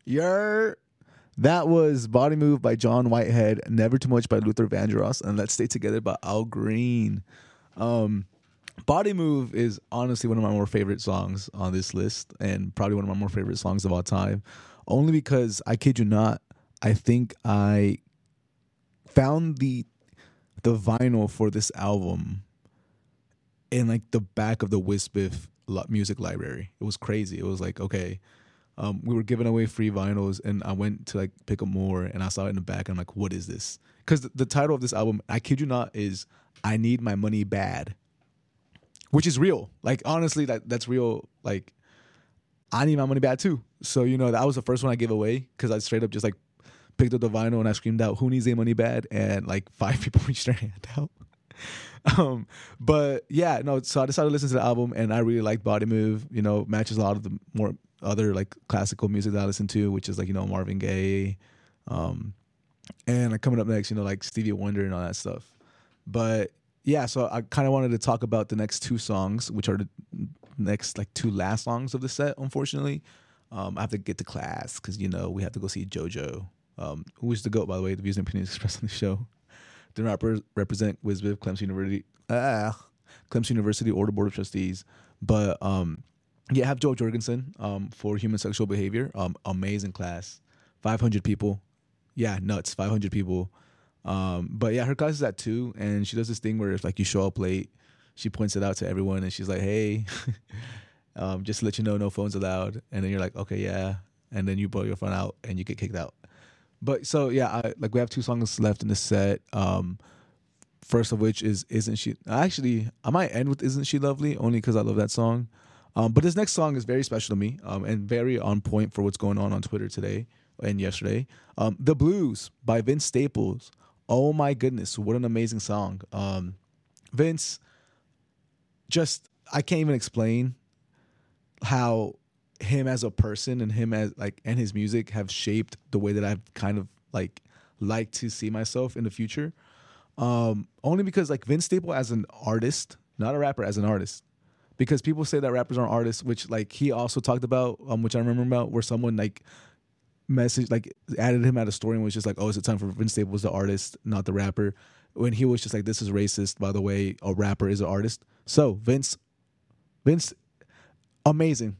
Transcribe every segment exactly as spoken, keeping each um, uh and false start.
Your that was Body Move by John Whitehead, Never Too Much by Luther Vandross, and Let's Stay Together by Al Green. Um, Body Move is honestly one of my more favorite songs on this list, and probably one of my more favorite songs of all time. Only because, I kid you not, I think I found the the vinyl for this album in like the back of the Wisbiff music library. It was crazy. It was like, okay, um, we were giving away free vinyls, and I went to like pick up more, and I saw it in the back, and I'm like, what is this? Because the, the title of this album, I kid you not, is I Need My Money Bad, which is real. Like, honestly, that that's real. Like, I need my money bad too. So, you know, that was the first one I gave away, because I straight up just like picked up the vinyl and I screamed out, who needs their money bad? And like five people reached their hand out. um, but yeah, no, so I decided to listen to the album, and I really liked Body Move. You know, matches a lot of the more other like classical music that I listen to, which is like, you know, Marvin Gaye. Um, and like coming up next, you know, like Stevie Wonder and all that stuff. But yeah, so I kind of wanted to talk about the next two songs, which are the next like two last songs of the set, unfortunately. Um, I have to get to class because, you know, we have to go see JoJo, um, who is the GOAT, by the way. The views and opinions expressed on the show do not rep- represent Wisbiff, Clemson University, ah, Clemson University, or the Board of Trustees. But um, yeah, I have Joe Jorgensen um, for Human Sexual Behavior. Um, amazing class, five hundred people. Yeah, nuts, five hundred people. Um, but yeah, her class is at two, and she does this thing where if like you show up late, she points it out to everyone, and she's like, "Hey, um, just to let you know, no phones allowed." And then you're like, "Okay, yeah," and then you blow your phone out, and you get kicked out. But so yeah, I, like we have two songs left in the set. Um, first of which is "Isn't She?" Actually, I might end with "Isn't She Lovely?" only because I love that song. Um, but this next song is very special to me, um, and very on point for what's going on on Twitter today and yesterday. Um, "The Blues" by Vince Staples. Oh my goodness, what an amazing song. Um, Vince, just, I can't even explain how him as a person and him as like, and his music have shaped the way that I've kind of like like to see myself in the future. Um, only because like Vince Staples as an artist, not a rapper, as an artist, because people say that rappers aren't artists, which like he also talked about, um, which I remember about, where someone like message like added him at a story and was just like, oh, is it time for Vince Staples the artist, not the rapper? When he was just like, this is racist, by the way, a rapper is an artist. So Vince Vince amazing.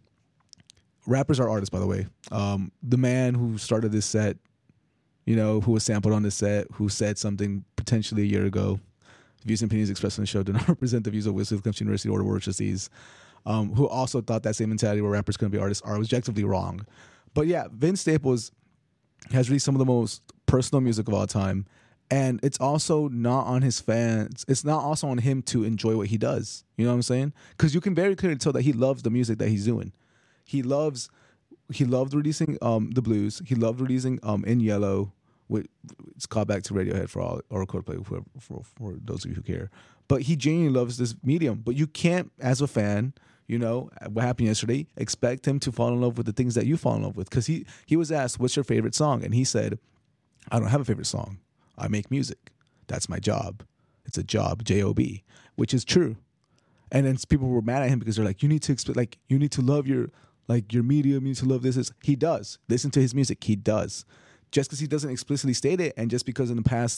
Rappers are artists, by the way. Um the man who started this set, you know, who was sampled on this set, who said something potentially a year ago, views and opinions expressed on the show do not represent the views of Wisconsin Clemson University or the Board of Trustees, um, who also thought that same mentality where rappers couldn't be artists, are objectively wrong. But yeah, Vince Staples has released some of the most personal music of all time. And it's also not on his fans. It's not also on him to enjoy what he does. You know what I'm saying? Because you can very clearly tell that he loves the music that he's doing. He loves, he loved releasing um, The Blues. He loved releasing um, In Yellow. Which, it's called back to Radiohead for all, or Coldplay for, for, for those of you who care. But he genuinely loves this medium. But you can't, as a fan, you know, what happened yesterday, expect him to fall in love with the things that you fall in love with. Because he, he was asked, what's your favorite song? And he said, I don't have a favorite song. I make music. That's my job. It's a job, J O B, which is true. And then people were mad at him because they're like, you need to exp- like, you need to love your, like your medium, you need to love this. this. He does. Listen to his music. He does. Just because he doesn't explicitly state it, and just because in the past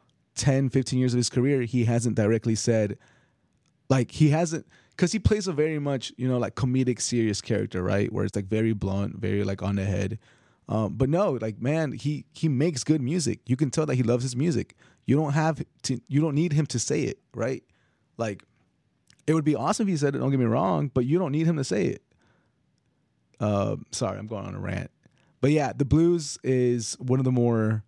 ten, fifteen years of his career, he hasn't directly said, like, he hasn't, because he plays a very much, you know, like comedic, serious character, right? Where it's like very blunt, very like on the head. Um, but no, like, man, he he makes good music. You can tell that he loves his music. You don't have to, you don't need him to say it, right? Like, it would be awesome if he said it, don't get me wrong, but you don't need him to say it. Uh, sorry, I'm going on a rant. But yeah, The Blues is one of the more,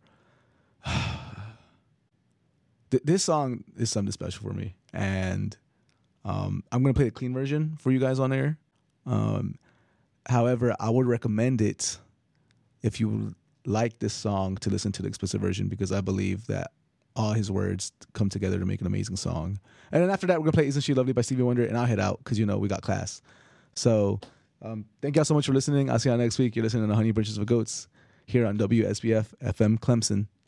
th- this song is something special for me. And um, I'm going to play a clean version for you guys on air. Um, however, I would recommend it if you like this song to listen to the explicit version, because I believe that all his words come together to make an amazing song. And then after that, we're going to play Isn't She Lovely by Stevie Wonder, and I'll head out because, you know, we got class. So um, thank y'all so much for listening. I'll see y'all next week. You're listening to Honey Bunches of Goats here on W S B F F M Clemson.